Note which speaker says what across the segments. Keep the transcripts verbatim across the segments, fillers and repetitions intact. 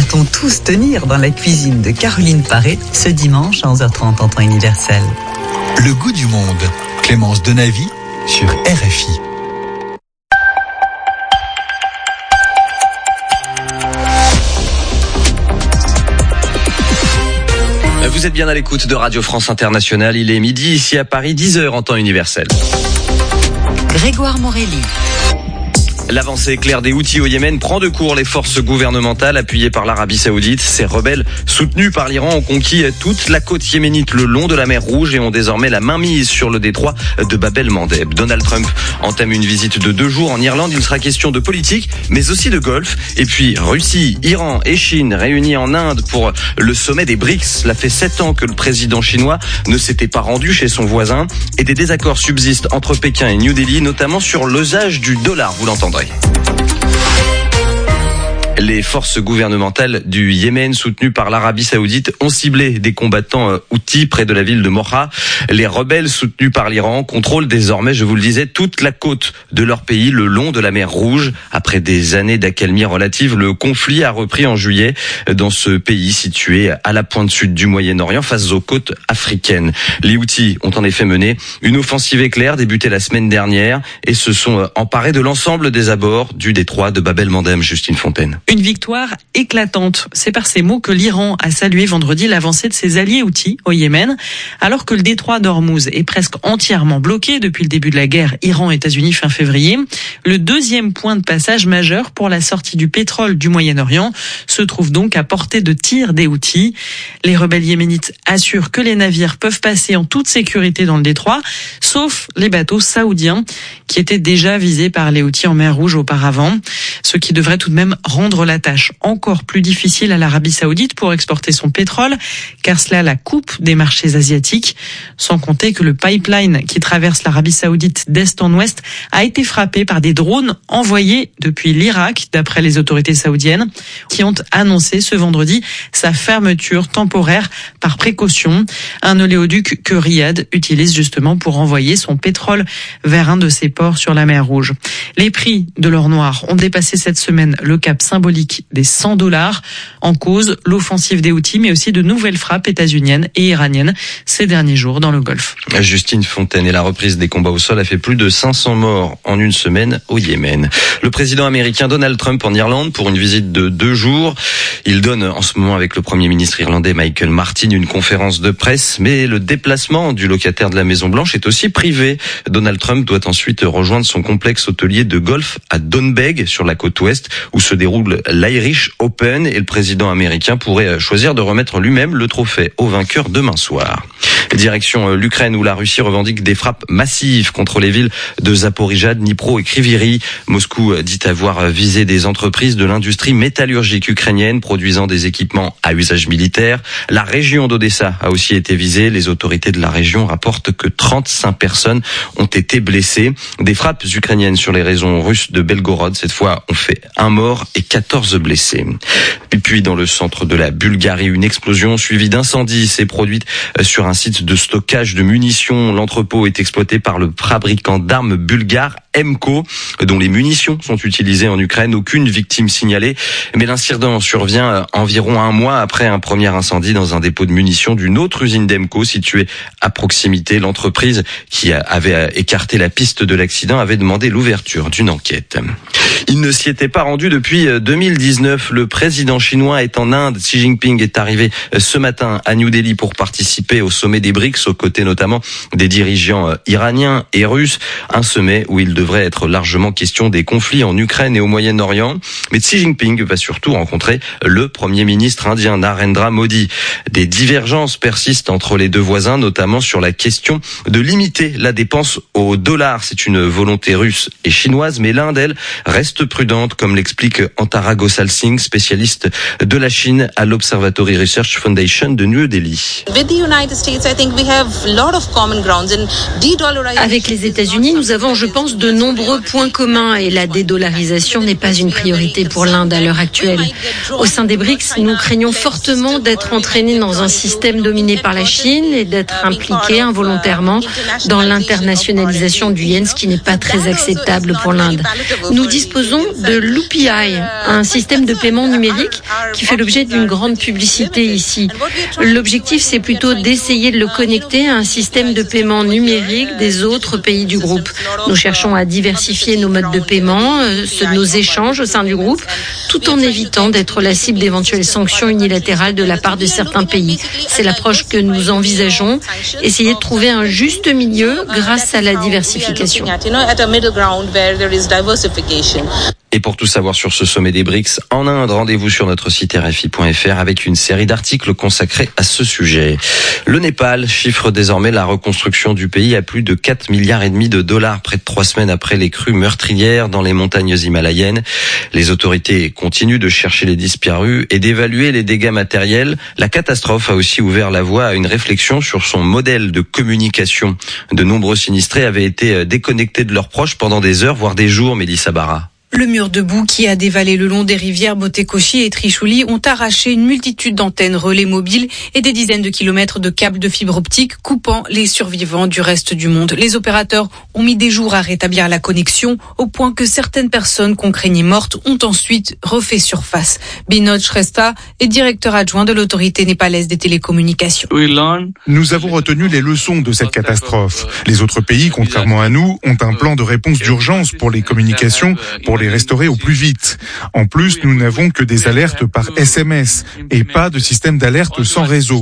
Speaker 1: va-t-on tous tenir dans la cuisine de Caroline Paré ce dimanche à onze heures trente en temps universel?
Speaker 2: Le goût du monde, Clémence Denavy sur R F I.
Speaker 3: Vous êtes bien à l'écoute de Radio France Internationale. Il est midi ici à Paris, dix heures en temps universel.
Speaker 1: Grégoire Morelli.
Speaker 3: L'avancée éclair des Houthis au Yémen prend de court les forces gouvernementales appuyées par l'Arabie Saoudite. Ces rebelles, soutenus par l'Iran, ont conquis toute la côte yéménite le long de la mer Rouge et ont désormais la main mise sur le détroit de Bab el-Mandeb. Donald Trump entame une visite de deux jours en Irlande. Il sera question de politique, mais aussi de golf. Et puis Russie, Iran et Chine réunis en Inde pour le sommet des BRICS. Cela fait sept ans que le président chinois ne s'était pas rendu chez son voisin. Et des désaccords subsistent entre Pékin et New Delhi, notamment sur l'usage du dollar, vous l'entendrez. Les forces gouvernementales du Yémen, soutenues par l'Arabie Saoudite, ont ciblé des combattants houthis près de la ville de Mocha. Les rebelles, soutenus par l'Iran, contrôlent désormais, je vous le disais, toute la côte de leur pays, le long de la mer Rouge. Après des années d'accalmie relative, le conflit a repris en juillet dans ce pays situé à la pointe sud du Moyen-Orient, face aux côtes africaines. Les Houthis ont en effet mené une offensive éclair débutée la semaine dernière et se sont emparés de l'ensemble des abords du détroit de Bab el-Mandeb. Justine Fontaine.
Speaker 4: Une victoire éclatante. C'est par ces mots que l'Iran a salué vendredi l'avancée de ses alliés houthis au Yémen, alors que le détroit d'Ormuz est presque entièrement bloqué depuis le début de la guerre Iran-États-Unis fin février. Le deuxième point de passage majeur pour la sortie du pétrole du Moyen-Orient se trouve donc à portée de tir des Houthis. Les rebelles yéménites assurent que les navires peuvent passer en toute sécurité dans le détroit, sauf les bateaux saoudiens qui étaient déjà visés par les Houthis en mer Rouge auparavant, ce qui devrait tout de même rendre la tâche encore plus difficile à l'Arabie Saoudite pour exporter son pétrole, car cela la coupe des marchés asiatiques, sans compter que le pipeline qui traverse l'Arabie Saoudite d'est en ouest a été frappé par des drones envoyés depuis l'Irak, d'après les autorités saoudiennes, qui ont annoncé ce vendredi sa fermeture temporaire par précaution, un oléoduc que Riyad utilise justement pour envoyer son pétrole vers un de ses ports sur la mer Rouge. Les prix de l'or noir ont dépassé cette semaine le cap symbolique des cent dollars. En cause, l'offensive des Houthis, mais aussi de nouvelles frappes états-uniennes et iraniennes ces derniers jours dans le Golfe.
Speaker 3: Justine Fontaine, et la reprise des combats au sol a fait plus de cinq cents morts en une semaine au Yémen. Le président américain Donald Trump en Irlande pour une visite de deux jours. Il donne en ce moment avec le premier ministre irlandais Michael Martin une conférence de presse, mais le déplacement du locataire de la Maison-Blanche est aussi privé. Donald Trump doit ensuite rejoindre son complexe hôtelier de golf à Doonbeg sur la côte ouest où se déroule l'Irish Open et le président américain pourrait choisir de remettre lui-même le trophée au vainqueur demain soir. Direction l'Ukraine où la Russie revendique des frappes massives contre les villes de Zaporijjia, Dnipro et Kryvyi. Moscou dit avoir visé des entreprises de l'industrie métallurgique ukrainienne produisant des équipements à usage militaire. La région d'Odessa a aussi été visée. Les autorités de la région rapportent que trente-cinq personnes ont été blessées. Des frappes ukrainiennes sur les régions russes de Belgorod, cette fois, ont fait un mort et quatorze blessés. Et puis dans le centre de la Bulgarie, une explosion suivie d'incendie s'est produite sur un site de stockage de munitions. L'entrepôt est exploité par le fabricant d'armes bulgare Emco, dont les munitions sont utilisées en Ukraine. Aucune victime signalée, mais l'incident survient environ un mois après un premier incendie dans un dépôt de munitions d'une autre usine d'Emco située à proximité. L'entreprise, qui avait écarté la piste de l'accident, avait demandé l'ouverture d'une enquête. Il ne s'y était pas rendu depuis deux mille dix-neuf. Le président chinois est en Inde. Xi Jinping est arrivé ce matin à New Delhi pour participer au sommet des BRICS, aux côtés notamment des dirigeants iraniens et russes. Un sommet où il devrait être largement question des conflits en Ukraine et au Moyen-Orient. Mais Xi Jinping va surtout rencontrer le premier ministre indien Narendra Modi. Des divergences persistent entre les deux voisins, notamment sur la question de limiter la dépense au dollar. C'est une volonté russe et chinoise, mais l'Inde, elle, reste prudente, comme l'explique Antara Gosal Singh, spécialiste de la Chine à l'Observatory Research Foundation de New Delhi.
Speaker 5: Avec les États-Unis, nous avons, je pense, de nombreux points communs et la dédollarisation n'est pas une priorité pour l'Inde à l'heure actuelle. Au sein des B R I C S, nous craignons fortement d'être entraînés dans un système dominé par la Chine et d'être impliqués involontairement dans l'internationalisation du yen, ce qui n'est pas très acceptable pour l'Inde. Nous disposons de l'U P I, un système de paiement numérique qui fait l'objet d'une grande publicité ici. L'objectif, c'est plutôt d'essayer de le connecter à un système de paiement numérique des autres pays du groupe. Nous cherchons à diversifier nos modes de paiement, euh, nos échanges au sein du groupe, tout en évitant d'être la cible d'éventuelles sanctions unilatérales de la part de certains pays. C'est l'approche que nous envisageons, essayer de trouver un juste milieu grâce à la diversification.
Speaker 3: Et pour tout savoir sur ce sommet des B R I C S en Inde, rendez-vous sur notre site R F I point F R avec une série d'articles consacrés à ce sujet. Le Népal chiffre désormais la reconstruction du pays à plus de quatre milliards et demi de dollars, près de trois semaines après les crues meurtrières dans les montagnes himalayennes. Les autorités continuent de chercher les disparus et d'évaluer les dégâts matériels. La catastrophe a aussi ouvert la voie à une réflexion sur son modèle de communication. De nombreux sinistrés avaient été déconnectés de leurs proches pendant des heures, voire des jours, Mélissa Barra.
Speaker 6: Le mur de boue qui a dévalé le long des rivières Botekoshi et Trishuli ont arraché une multitude d'antennes relais mobiles et des dizaines de kilomètres de câbles de fibre optique coupant les survivants du reste du monde. Les opérateurs ont mis des jours à rétablir la connexion au point que certaines personnes qu'on craignait mortes ont ensuite refait surface. Binod Shrestha est directeur adjoint de l'autorité népalaise des télécommunications.
Speaker 7: Nous avons retenu les leçons de cette catastrophe. Les autres pays, contrairement à nous, ont un plan de réponse d'urgence pour les communications, pour les restaurer au plus vite. En plus, nous n'avons que des alertes par S M S et pas de système d'alerte sans réseau.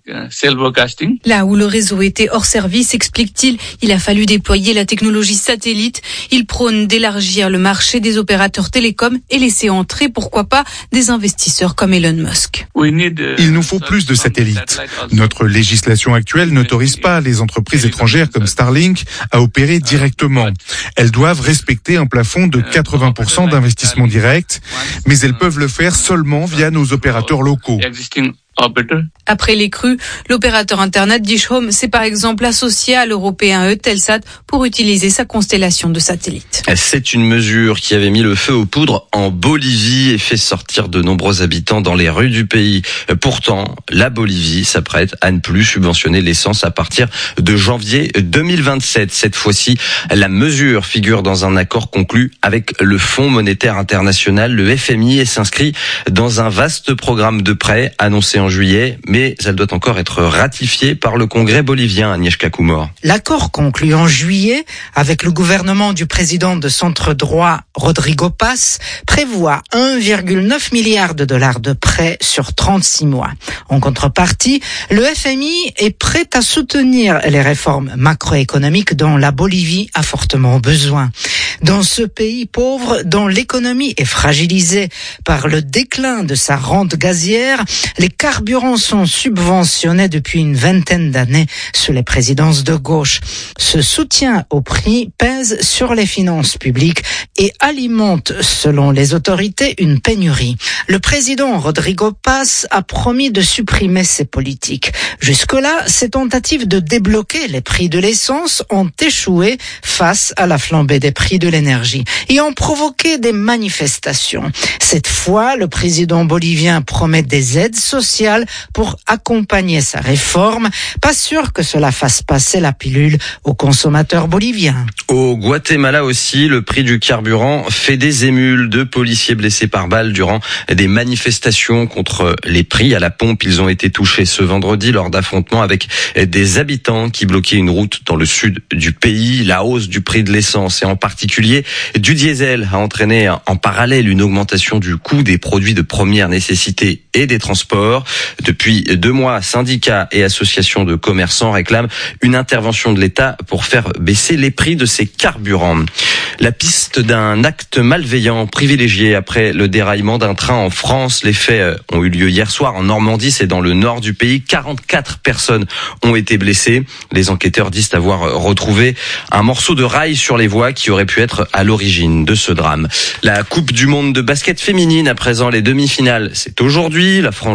Speaker 6: Là où le réseau était hors service, explique-t-il, il a fallu déployer la technologie satellite. Il prône d'élargir le marché des opérateurs télécoms et laisser entrer, pourquoi pas, des investisseurs comme Elon Musk.
Speaker 7: Il nous faut plus de satellites. Notre législation actuelle n'autorise pas les entreprises étrangères comme Starlink à opérer directement. Elles doivent respecter un plafond de quatre-vingts pour cent d'investissement direct, mais elles peuvent le faire seulement via nos opérateurs locaux.
Speaker 6: Après les crues, l'opérateur Internet Dish Home s'est par exemple associé à l'européen Eutelsat pour utiliser sa constellation de satellites.
Speaker 3: C'est une mesure qui avait mis le feu aux poudres en Bolivie et fait sortir de nombreux habitants dans les rues du pays. Pourtant, la Bolivie s'apprête à ne plus subventionner l'essence à partir de janvier deux mille vingt-sept. Cette fois-ci, la mesure figure dans un accord conclu avec le Fonds monétaire international, le F M I, et s'inscrit dans un vaste programme de prêts annoncé en juillet, mais elle doit encore être ratifiée par le Congrès bolivien, Agnieszka Kumor.
Speaker 8: L'accord conclu en juillet avec le gouvernement du président de centre-droit Rodrigo Paz prévoit un virgule neuf milliard de dollars de prêts sur trente-six mois. En contrepartie, le F M I est prêt à soutenir les réformes macroéconomiques dont la Bolivie a fortement besoin. Dans ce pays pauvre, dont l'économie est fragilisée par le déclin de sa rente gazière, les carburants sont subventionnés depuis une vingtaine d'années sous les présidences de gauche. Ce soutien au prix pèse sur les finances publiques et alimente, selon les autorités, une pénurie. Le président Rodrigo Paz a promis de supprimer ces politiques. Jusque-là, ces tentatives de débloquer les prix de l'essence ont échoué face à la flambée des prix de l'énergie et ont provoqué des manifestations. Cette fois, le président bolivien promet des aides sociales pour accompagner sa réforme. Pas sûr que cela fasse passer la pilule aux consommateurs boliviens.
Speaker 3: Au Guatemala aussi, le prix du carburant fait des émules. Deux policiers blessés par balle durant des manifestations contre les prix à la pompe. Ils ont été touchés ce vendredi lors d'affrontements avec des habitants qui bloquaient une route dans le sud du pays. La hausse du prix de l'essence et en particulier du diesel a entraîné en parallèle une augmentation du coût des produits de première nécessité et des transports. Depuis deux mois, syndicats et associations de commerçants réclament une intervention de l'État pour faire baisser les prix de ces carburants. La piste d'un acte malveillant privilégié après le déraillement d'un train en France. Les faits ont eu lieu hier soir en Normandie, c'est dans le nord du pays. quarante-quatre personnes ont été blessées. Les enquêteurs disent avoir retrouvé un morceau de rail sur les voies qui aurait pu être à l'origine de ce drame. La Coupe du monde de basket féminine, à présent les demi-finales, c'est aujourd'hui. La France joue contre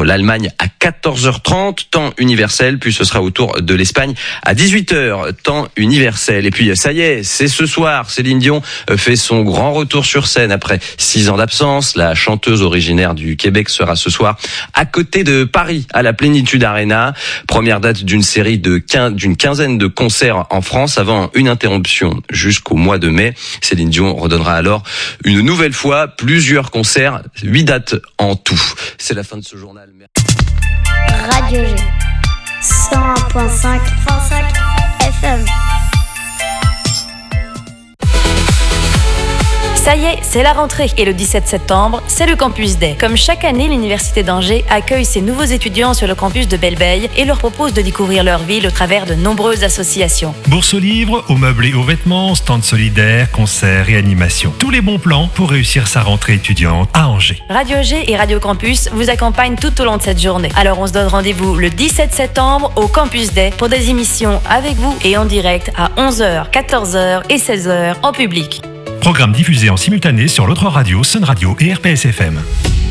Speaker 3: contre l'Allemagne à quatorze heures trente, temps universel, puis ce sera au tour de l'Espagne à dix-huit heures, temps universel. Et puis ça y est, c'est ce soir, Céline Dion fait son grand retour sur scène après six ans d'absence. La chanteuse originaire du Québec sera ce soir à côté de Paris, à la Plénitude Arena. Première date d'une série de quinze, d'une quinzaine de concerts en France avant une interruption jusqu'au mois de mai. Céline Dion redonnera alors une nouvelle fois plusieurs concerts, huit dates en tout. C'est la fin de ce journal.
Speaker 9: Radio G, cent un virgule cinq F M.
Speaker 10: Ça y est, c'est la rentrée et le dix-sept septembre, c'est le Campus Day. Comme chaque année, l'Université d'Angers accueille ses nouveaux étudiants sur le campus de Belle-Beille et leur propose de découvrir leur ville au travers de nombreuses associations.
Speaker 11: Bourse aux livres, aux meubles et aux vêtements, stands solidaires, concerts et animations. Tous les bons plans pour réussir sa rentrée étudiante à Angers.
Speaker 10: Radio G et Radio Campus vous accompagnent tout au long de cette journée. Alors on se donne rendez-vous le dix-sept septembre au Campus Day pour des émissions avec vous et en direct à onze heures, quatorze heures et seize heures en public.
Speaker 11: Programme diffusé en simultané sur l'autre radio, Sun Radio et R P S F M.